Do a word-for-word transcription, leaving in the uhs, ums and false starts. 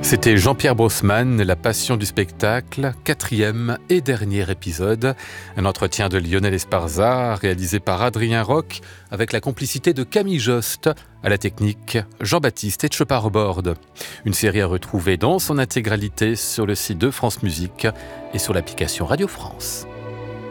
C'était Jean-Pierre Brossman, La passion du spectacle, quatrième et dernier épisode. Un entretien de Lionel Esparza, réalisé par Adrien Roch, avec la complicité de Camille Jost, à la technique Jean-Baptiste Etcheparbord. Une série à retrouver dans son intégralité sur le site de France Musique et sur l'application Radio France.